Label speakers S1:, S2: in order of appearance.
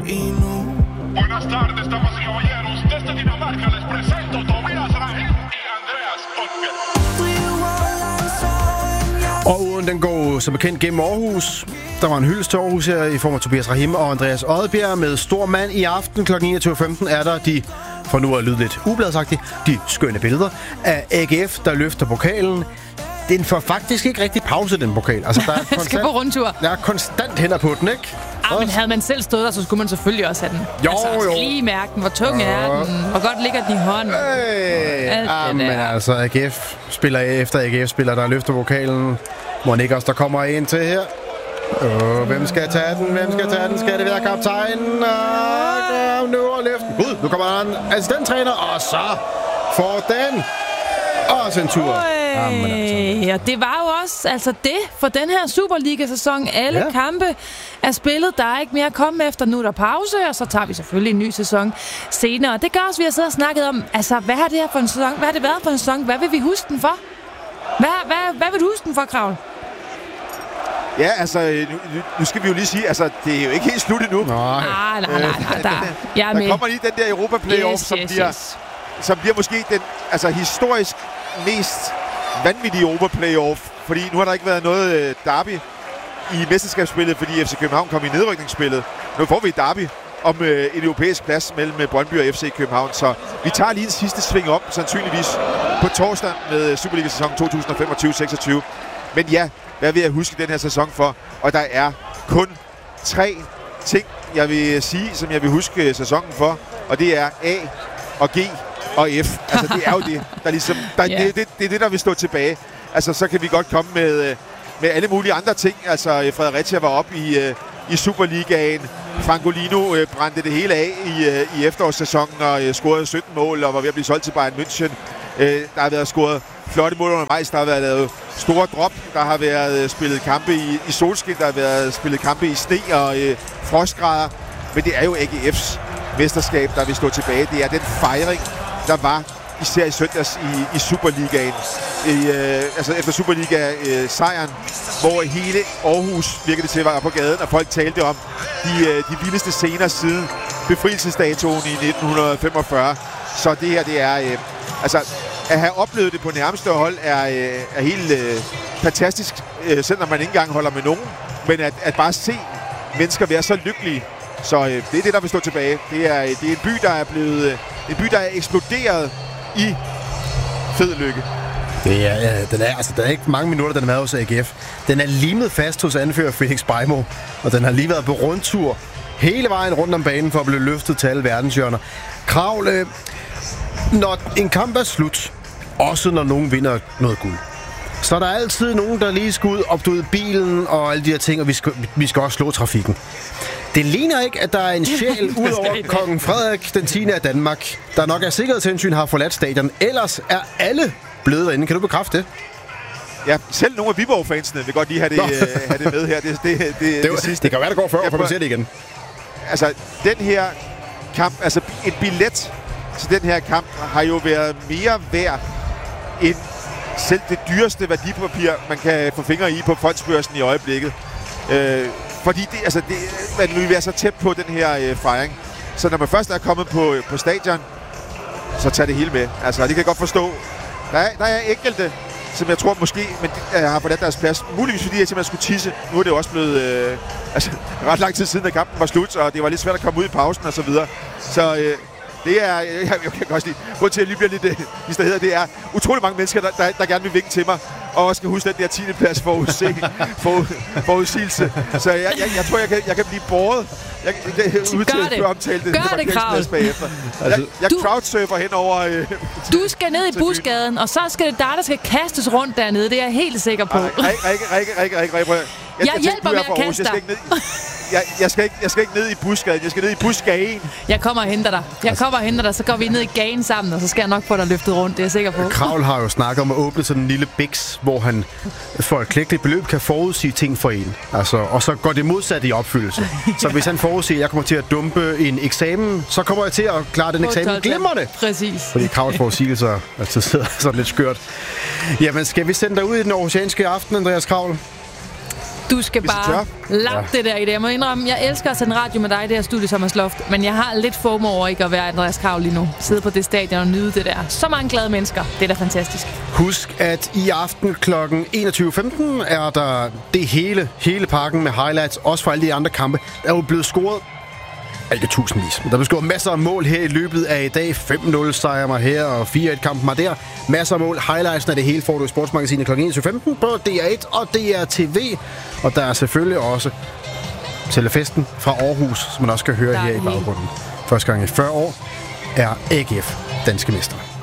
S1: Buenas tardes, damas y caballeros. Desde Dinamarca les presento Tobias Rahim y Andreas Oddbjerg.
S2: Og ugen den går som bekendt gennem Aarhus. Der var en hyldest til Aarhus her i form af Tobias Rahim og Andreas Oddbjerg med stor mand i aften. Kl. 21.15 er der de, for nu at lyde lidt ubladsagtigt, de skønne billeder af AGF, der løfter pokalen. Den får faktisk ikke rigtig pause, den pokal. Altså, der er
S3: skal på rundtur.
S2: Der er konstant hænder på den, ikke?
S3: Men havde man selv stået der, så skulle man selvfølgelig også have den.
S2: Jo.
S3: Skal lige mærke den. Hvor tung er den? Hvor godt ligger den i hånden?
S2: Men altså, AGF spiller efter AGF-spiller, der løfter pokalen. Monikos, der kommer ind til her. Hvem skal tage den? Skal det være kaptajnen? Nu og løften. Gud, nu kommer der en assistenttræner, og så får den også en tur.
S3: Ja, det var jo også det for den her Superliga-sæson. Alle kampe er spillet. Der er ikke mere at komme efter. Nu er der pause, og så tager vi selvfølgelig en ny sæson senere. Det gør også, vi har siddet og snakket om, hvad har det her for en sæson? Hvad har det været for en sæson? Hvad vil vi huske den for? Hvad vil du huske den for, Kravl?
S4: Ja, altså, nu skal vi jo lige sige, altså, det er jo ikke helt slut endnu.
S3: Nej.
S4: Der kommer lige den der Europa-playoff, som bliver måske den historisk mest vanvittige Europa-playoff, fordi nu har der ikke været noget derby i mesterskabsspillet, fordi FC København kom i nedrykningsspillet. Nu får vi et derby om en europæisk plads mellem Brøndby og FC København, så vi tager lige en sidste sving op, sandsynligvis på torsdag med Superliga-sæson 2025-26. Men ja, hvad vil jeg huske den her sæson for? Og der er kun 3 ting, jeg vil sige, som jeg vil huske sæsonen for, og det er A og G og F. Altså, det er jo det, der ligesom... Det er det, der vil stå tilbage. Altså, så kan vi godt komme med alle mulige andre ting. Altså, Fredericia var op i Superligaen. Francolino brændte det hele af i efterårssæsonen og scorede 17 mål og var ved at blive solgt til Bayern München. Der har været scoret flotte mål undervejs. Der har været lavet store drop. Der har været spillet kampe i solskin. Der har været spillet kampe i sne og frostgrader. Men det er jo AGF's mesterskab, der vil stå tilbage. Det er den fejring, der var især i søndags i Superligaen. Efter Superliga-sejren, hvor hele Aarhus virkede det til at være på gaden, og folk talte om de vildeste scener siden befrielsesdatoen i 1945. Så det her, det er... at have oplevet det på nærmeste hold er helt fantastisk, selvom man ikke engang holder med nogen. Men at bare se mennesker være så lykkelige, så det er det, der vil stå tilbage. Det er en by, der er blevet... En by, der er eksploderet i fed lykke.
S2: Der er ikke mange minutter, den har været hos AGF. Den er limet fast hos anfører Felix Beimo, og den har lige været på rundtur hele vejen rundt om banen for at blive løftet til alle verdenshjørner. Kravl, når en kamp er slut, også når nogen vinder noget guld, så er der altid nogen, der lige skal ud, opdude bilen og alle de her ting, og vi skal også slå trafikken. Det ligner ikke, at der er en sjæl ud over kongen Frederik den 10. af Danmark, der nok af sikkerhedshensyn har forladt stadion. Ellers er alle blevet derinde. Kan du bekræfte det?
S4: Ja, selv nogle af Viborg-fansene vil godt lige have det med her. Det sidste.
S2: Det kan være, det går før, for man ser det igen.
S4: Altså, den her kamp, altså en billet til den her kamp har jo været mere værd end selv det dyreste værdipapir, man kan få fingre i på fondsbørsen i øjeblikket. Fordi man vil være så tæt på den her fejring. Så når man først er kommet på stadion, så tager det hele med. Altså, det kan jeg godt forstå. Der er enkelte, som jeg tror måske har forladt deres plads. Muligvis fordi jeg simpelthen skulle tisse. Nu er det jo også blevet ret lang tid siden, at kampen var slut, og det var lidt svært at komme ud i pausen og så videre. Så det er, jeg kan godt lide, grund til at lige bliver lidt distraheret, det er utrolig mange mennesker, der gerne vil vinke til mig, og også skal huske den der 10. plads forudsigelse. Så jeg tror, jeg kan blive båret.
S3: Gør det, Kravl.
S4: Jeg crowdsurfer henover.
S3: Du skal ned i busgaden, og så skal det der skal kastes rundt dernede. Det er jeg helt sikker på.
S4: Rikke.
S3: Jeg hjælper med at kaste dig.
S4: Jeg skal ikke ned i busgaden. Jeg skal ned i busgaden.
S3: Jeg kommer og henter dig. Så går vi ned i gaden sammen, og så skal jeg nok få dig løftet rundt. Det er jeg sikker på.
S2: Kravl har jo snakket om at åbne sådan en lille biks, hvor han for et klækkeligt beløb kan forudsige ting for en. Altså, og så går det modsat i opfyldelse. Så hvis han forudsiger, at jeg kommer til at dumpe en eksamen, så kommer jeg til at klare den eksamen glimrende.
S3: Præcis.
S2: Fordi Kravls forudsigelser altid sidder sådan lidt skørt. Jamen, skal vi sende dig ud i den aarhusianske aften, Andreas Kravl?
S3: Du skal bare lagt det der i det. Jeg må indrømme, jeg elsker at sende radio med dig i det her studie, Thomas Loft, men jeg har lidt FOMO over ikke at være Andreas Krav lige nu. Sidde på det stadion og nyde det der. Så mange glade mennesker. Det er da fantastisk.
S2: Husk, at i aften kl. 21.15 er der det hele pakken med highlights, også for alle de andre kampe. Der er jo blevet scoret ikke tusindvis, men der blev scoret masser af mål her i løbet af i dag. 5-0 sejrer mig her, og 4-1-kampen mig der. Masser af mål. Highlights af det hele får du i Sportsmagasinet kl. 21.15 på DR1 og DR-TV. Og der er selvfølgelig også telefesten fra Aarhus, som man også kan høre her i baggrunden. Første gang i 40 år er AGF danske mestre.